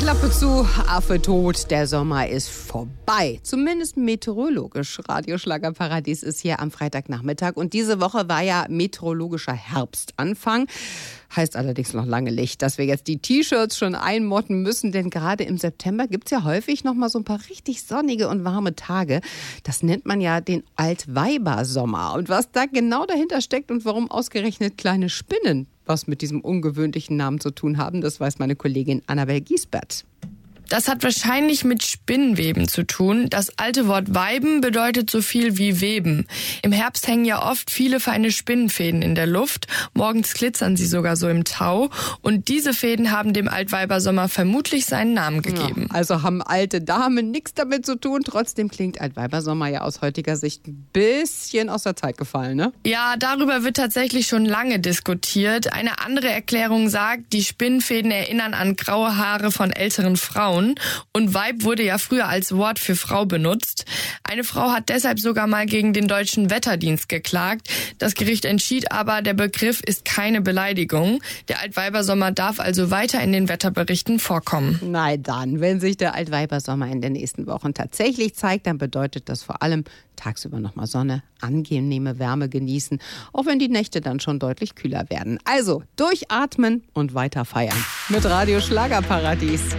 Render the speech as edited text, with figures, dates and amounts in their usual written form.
Klappe zu, Affe tot, der Sommer ist vorbei. Zumindest meteorologisch. Radio Schlagerparadies ist hier am Freitagnachmittag. Und diese Woche war ja meteorologischer Herbstanfang. Heißt allerdings noch lange nicht, dass wir jetzt die T-Shirts schon einmotten müssen. Denn gerade im September gibt's ja häufig noch mal so ein paar richtig sonnige und warme Tage. Das nennt man ja den Altweibersommer. Und was da genau dahinter steckt und warum ausgerechnet kleine Spinnen was mit diesem ungewöhnlichen Namen zu tun haben, das weiß meine Kollegin Annabel Giesbert. Das hat wahrscheinlich mit Spinnweben zu tun. Das alte Wort Weiben bedeutet so viel wie Weben. Im Herbst hängen ja oft viele feine Spinnenfäden in der Luft. Morgens glitzern sie sogar so im Tau. Und diese Fäden haben dem Altweibersommer vermutlich seinen Namen gegeben. Ja, also haben alte Damen nichts damit zu tun. Trotzdem klingt Altweibersommer ja aus heutiger Sicht ein bisschen aus der Zeit gefallen, ne? Ja, darüber wird tatsächlich schon lange diskutiert. Eine andere Erklärung sagt, die Spinnenfäden erinnern an graue Haare von älteren Frauen. Und Weib wurde ja früher als Wort für Frau benutzt. Eine Frau hat deshalb sogar mal gegen den Deutschen Wetterdienst geklagt. Das Gericht entschied aber, der Begriff ist keine Beleidigung. Der Altweibersommer darf also weiter in den Wetterberichten vorkommen. Na dann, wenn sich der Altweibersommer in den nächsten Wochen tatsächlich zeigt, dann bedeutet das vor allem tagsüber nochmal Sonne, angenehme Wärme genießen, auch wenn die Nächte dann schon deutlich kühler werden. Also durchatmen und weiter feiern mit Radio Schlagerparadies.